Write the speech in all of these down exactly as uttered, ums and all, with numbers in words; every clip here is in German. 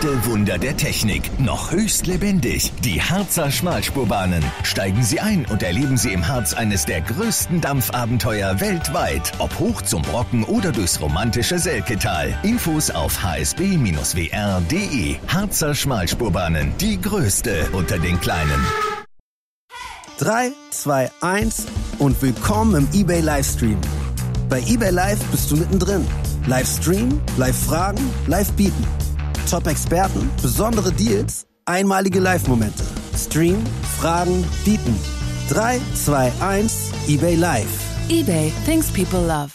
Echte Wunder der Technik, noch höchst lebendig. Die Harzer Schmalspurbahnen. Steigen Sie ein und erleben Sie im Harz eines der größten Dampfabenteuer weltweit. Ob hoch zum Brocken oder durchs romantische Selketal. Infos auf h s b Bindestrich w r punkt d e. Harzer Schmalspurbahnen, die größte unter den kleinen. drei, zwei, eins und willkommen im eBay Livestream. Bei eBay Live bist du mittendrin. Livestream, Live-Fragen, Live-Bieten. Top-Experten, besondere Deals, einmalige Live-Momente. Stream, Fragen, Bieten. drei, zwei, eins, eBay Live. eBay, things people love.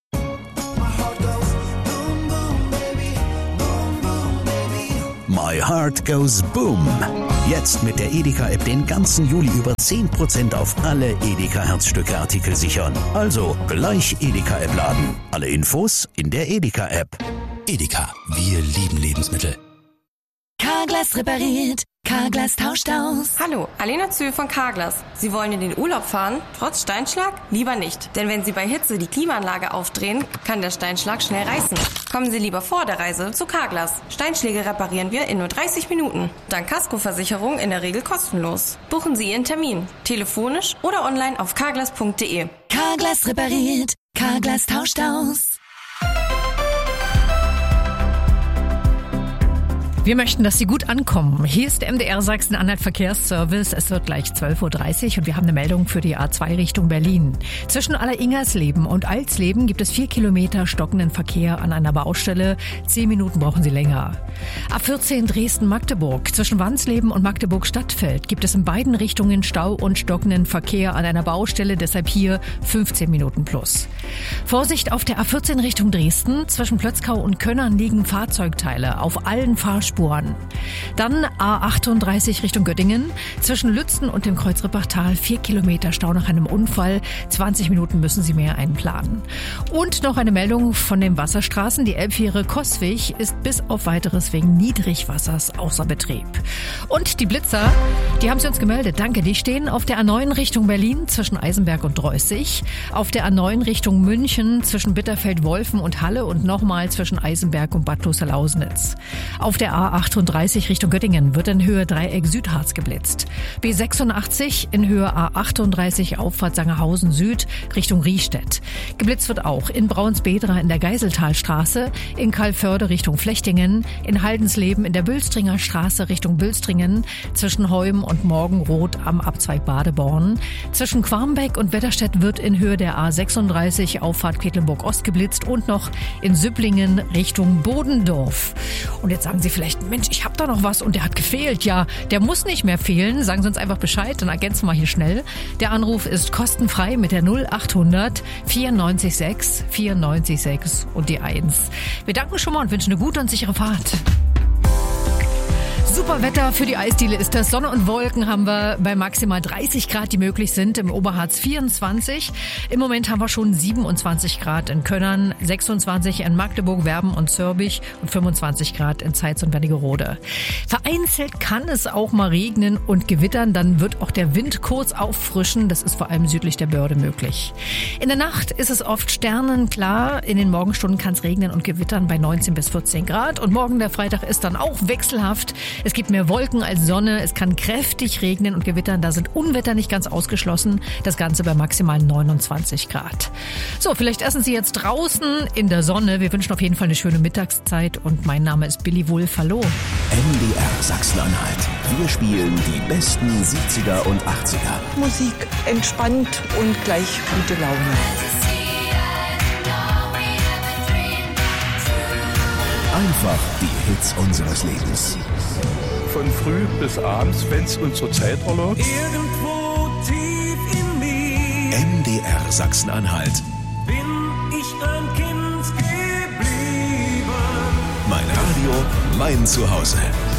My Heart Goes Boom. Jetzt mit der Edeka-App den ganzen Juli über zehn Prozent auf alle Edeka-Herzstücke-Artikel sichern. Also gleich Edeka-App laden. Alle Infos in der Edeka-App. Edeka, wir lieben Lebensmittel. Carglass repariert, Carglass tauscht aus. Hallo, Alena Zühl von Carglass. Sie wollen in den Urlaub fahren, trotz Steinschlag? Lieber nicht. Denn wenn Sie bei Hitze die Klimaanlage aufdrehen, kann der Steinschlag schnell reißen. Kommen Sie lieber vor der Reise zu Carglass. Steinschläge reparieren wir in nur dreißig Minuten. Dank Kaskoversicherung in der Regel kostenlos. Buchen Sie Ihren Termin, telefonisch oder online auf carglass punkt d e. Carglass repariert, Carglass tauscht aus. Wir möchten, dass Sie gut ankommen. Hier ist der M D R Sachsen-Anhalt Verkehrsservice. Es wird gleich zwölf Uhr dreißig und wir haben eine Meldung für die A zwei Richtung Berlin. Zwischen Alleringersleben und Alsleben gibt es vier Kilometer stockenden Verkehr an einer Baustelle. Zehn Minuten brauchen Sie länger. A vierzehn Dresden-Magdeburg. Zwischen Wansleben und Magdeburg-Stadtfeld gibt es in beiden Richtungen Stau und stockenden Verkehr an einer Baustelle. Deshalb hier fünfzehn Minuten plus. Vorsicht auf der A vierzehn Richtung Dresden. Zwischen Plötzkau und Könnern liegen Fahrzeugteile auf allen Fahrspuren. Dann A achtunddreißig Richtung Göttingen. Zwischen Lützen und dem Kreuz Rippachtal vier Kilometer Stau nach einem Unfall. zwanzig Minuten müssen Sie mehr einplanen. Und noch eine Meldung von den Wasserstraßen. Die Elbfähre Coswig ist bis auf Weiteres wegen Niedrigwassers außer Betrieb. Und die Blitzer, die haben sie uns gemeldet. Danke. Die stehen auf der A neun Richtung Berlin zwischen Eisenberg und Dreußig. Auf der A neun Richtung München zwischen Bitterfeld-Wolfen und Halle und nochmal zwischen Eisenberg und Bad Kloster-Lausnitz. Auf der A achtunddreißig Richtung Göttingen wird in Höhe Dreieck Südharz geblitzt. B sechsundachtzig in Höhe A achtunddreißig Auffahrt Sangerhausen Süd Richtung Riestedt. Geblitzt wird auch in Braunsbedra in der Geiseltalstraße, in Kalförde Richtung Flechtingen, in Haldensleben in der Bülstringer Straße Richtung Bülstringen, zwischen Heum und Morgenroth am Abzweig Badeborn. Zwischen Quarmbeck und Wetterstedt wird in Höhe der A sechsunddreißig Auffahrt Quedlinburg Ost geblitzt und noch in Süpplingen Richtung Bodendorf. Und jetzt sagen Sie vielleicht, Mensch, ich habe da noch was und der hat gefehlt. Ja, der muss nicht mehr fehlen. Sagen Sie uns einfach Bescheid, dann ergänzen wir hier schnell. Der Anruf ist kostenfrei mit der null achthundert vierundneunzig sechs vierundneunzig sechs und die eins. Wir danken schon mal und wünschen eine gute und sichere Fahrt. Super Wetter für die Eisdiele ist das. Sonne und Wolken haben wir bei maximal dreißig Grad, die möglich sind. Im Oberharz vierundzwanzig. Im Moment haben wir schon siebenundzwanzig Grad in Könnern, sechsundzwanzig in Magdeburg, Werben und Zürbich und fünfundzwanzig Grad in Zeitz und Wernigerode. Vereinzelt kann es auch mal regnen und gewittern. Dann wird auch der Wind kurz auffrischen. Das ist vor allem südlich der Börde möglich. In der Nacht ist es oft sternenklar. In den Morgenstunden kann es regnen und gewittern bei neunzehn bis vierzehn Grad. Und morgen der Freitag ist dann auch wechselhaft. Es gibt mehr Wolken als Sonne, es kann kräftig regnen und gewittern, da sind Unwetter nicht ganz ausgeschlossen. Das Ganze bei maximal neunundzwanzig Grad. So, vielleicht essen Sie jetzt draußen in der Sonne. Wir wünschen auf jeden Fall eine schöne Mittagszeit und mein Name ist Billy Wulff. Hallo. M D R Sachsen-Anhalt. Wir spielen die besten siebziger und achtziger. Musik entspannt und gleich gute Laune. Einfach die Hits unseres Lebens. Von früh bis abends, wenn es unsere Zeit erlaubt. Irgendwo tief in mir M D R Sachsen-Anhalt. Bin ich ein Kind geblieben. Mein Radio, mein Zuhause.